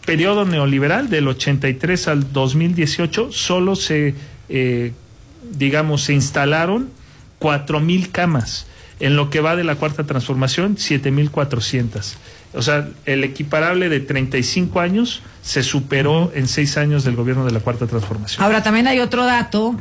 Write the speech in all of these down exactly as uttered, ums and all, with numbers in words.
periodo neoliberal, del ochenta y tres al dos mil dieciocho, solo se, eh, digamos, se instalaron cuatro mil camas. En lo que va de la cuarta transformación, siete mil cuatrocientas. O sea, el equiparable de treinta y cinco años se superó en seis años del gobierno de la cuarta transformación. Ahora, también hay otro dato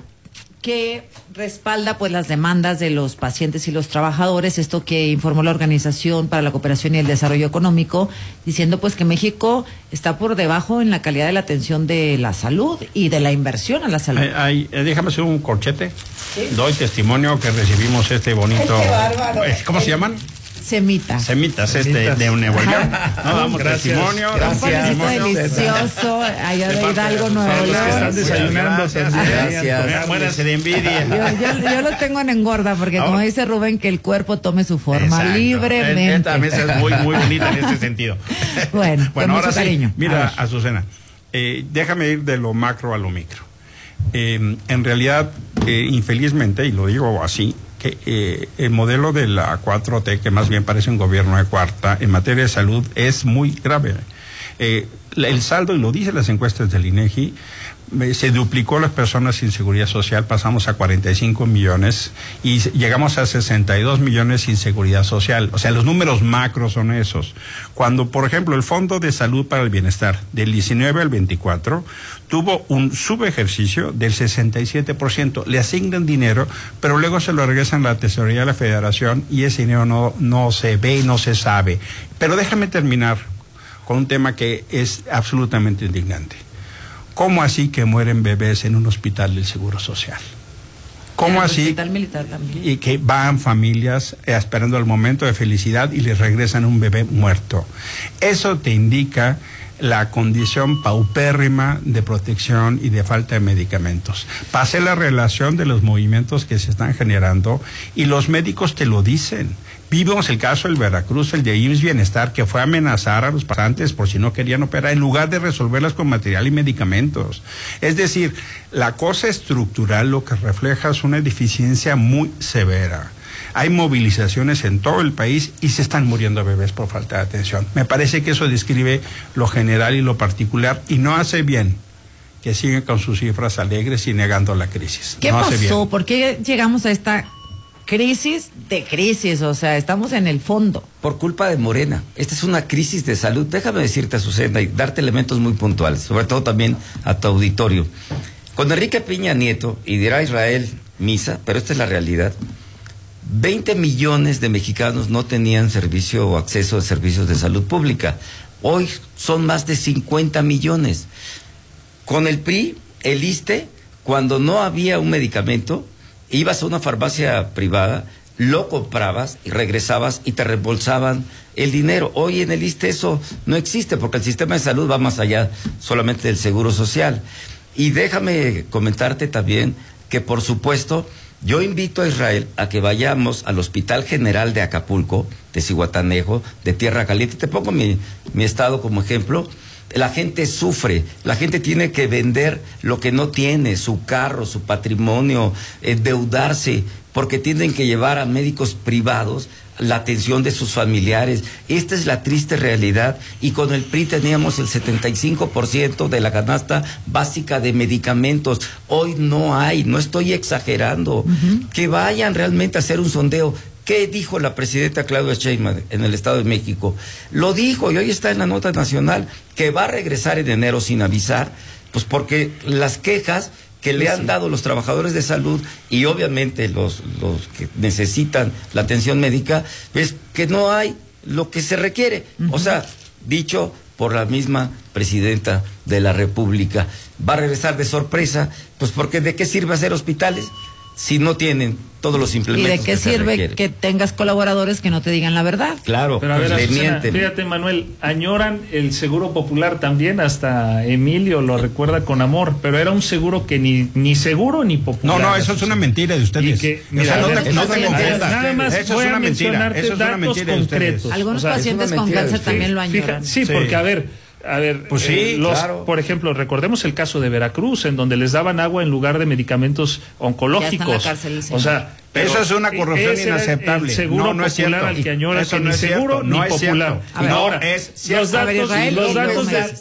que respalda pues las demandas de los pacientes y los trabajadores, esto que informó la Organización para la Cooperación y el Desarrollo Económico, diciendo pues que México está por debajo en la calidad de la atención de la salud y de la inversión a la salud. Ay, ay, eh, déjame hacer un corchete. ¿Sí? Doy testimonio que recibimos este bonito... Ay, qué bárbaro. ¿Cómo se llaman? Semita. Semitas, este, de Nuevo León. No, damos gracias. testimonio. Gracias. Un testimonio. delicioso, allá de Hidalgo, Nuevo Los que León. están desayunando también. Gracias. Muéranse de envidia. Yo, yo, yo los tengo en engorda, porque Ahora, como dice Rubén, que el cuerpo tome su forma exacto. libremente. Esta mesa es muy, muy bonita en ese sentido. Bueno, con bueno, mucho ahora cariño. sí, mira, A ver. Azucena, eh, déjame ir de lo macro a lo micro. Eh, en realidad, eh, infelizmente, y lo digo así, que eh, el modelo de la cuatro T, que más bien parece un gobierno de cuarta, en materia de salud, es muy grave. Eh, el saldo, y lo dicen las encuestas del INEGI, eh, se duplicó las personas sin seguridad social, pasamos a cuarenta y cinco millones y llegamos a sesenta y dos millones sin seguridad social. O sea, los números macros son esos. Cuando, por ejemplo, el Fondo de Salud para el Bienestar, del diecinueve al veinticuatro, tuvo un subejercicio del sesenta y siete por ciento. Le asignan dinero, pero luego se lo regresan a la tesorería de la Federación y ese dinero no, no se ve y no se sabe. Pero déjame terminar con un tema que es absolutamente indignante. ¿Cómo así que mueren bebés en un hospital del Seguro Social? ¿Cómo En el así? hospital militar también. Y que van familias eh, esperando el momento de felicidad y les regresan un bebé muerto. Eso te indica la condición paupérrima de protección y de falta de medicamentos. Pasé la relación de los movimientos que se están generando y los médicos te lo dicen. Vimos el caso del Veracruz, el de I M S S Bienestar, que fue a amenazar a los pacientes por si no querían operar, en lugar de resolverlas con material y medicamentos. Es decir, la cosa estructural lo que refleja es una deficiencia muy severa. Hay movilizaciones en todo el país y se están muriendo bebés por falta de atención. Me parece que eso describe lo general y lo particular y no hace bien que sigan con sus cifras alegres y negando la crisis. ¿Qué no hace pasó? bien. ¿Por qué llegamos a esta crisis de crisis? O sea, estamos en el fondo. Por culpa de Morena. Esta es una crisis de salud. Déjame decirte, Azucena, y darte elementos muy puntuales, sobre todo también a tu auditorio. Con Enrique Peña Nieto, y dirá Israel misa, pero esta es la realidad, veinte millones de mexicanos no tenían servicio o acceso a servicios de salud pública. Hoy son más de cincuenta millones. Con el P R I, el ISSSTE, cuando no había un medicamento, ibas a una farmacia privada, lo comprabas y regresabas y te reembolsaban el dinero. Hoy en el ISSSTE eso no existe porque el sistema de salud va más allá solamente del seguro social. Y déjame comentarte también que, por supuesto, yo invito a Israel a que vayamos al Hospital General de Acapulco, de Zihuatanejo, de Tierra Caliente. Te pongo mi, mi estado como ejemplo. La gente sufre, la gente tiene que vender lo que no tiene, su carro, su patrimonio, endeudarse, porque tienen que llevar a médicos privados la atención de sus familiares. Esta es la triste realidad, y con el P R I teníamos el setenta y cinco por ciento de la canasta básica de medicamentos. Hoy no hay, no estoy exagerando. Uh-huh. Que vayan realmente a hacer un sondeo. ¿Qué dijo la presidenta Claudia Sheinbaum en el Estado de México? Lo dijo, y hoy está en la nota nacional, que va a regresar en enero sin avisar, pues porque las quejas que le han dado los trabajadores de salud y obviamente los, los que necesitan la atención médica, es que no hay lo que se requiere. Uh-huh. O sea, dicho por la misma presidenta de la República, va a regresar de sorpresa, pues porque ¿de qué sirve hacer hospitales si no tienen todos los implementos? ¿Y de qué que sirve que tengas colaboradores que no te digan la verdad? Claro, pero a ver, le Azucena, mienten. fíjate, Manuel, añoran el seguro popular también, hasta Emilio lo recuerda con amor, pero era un seguro que ni, ni seguro ni popular. No, no, eso es una mentira de ustedes. Y que, mira, o sea, no ver, te, no eso te es confundas. nada más Eso voy es a una mentira. mencionarte Eso es una datos mentira de ustedes. concretos. Algunos O sea, pacientes con mentira de cáncer ustedes. también lo añoran. Fija, sí, Sí. porque a ver, a ver, pues sí, eh, los, claro. por ejemplo, recordemos el caso de Veracruz, en donde les daban agua en lugar de medicamentos oncológicos. Ya está en la cárcel, el señor. O sea, pero eso es una corrupción ese era inaceptable. el seguro no, no es popular cierto. al que añora Eso que no ni es seguro cierto. ni No es popular. cierto. Ahora, No es cierto. los datos, A ver, Israel, los en datos dos de, meses.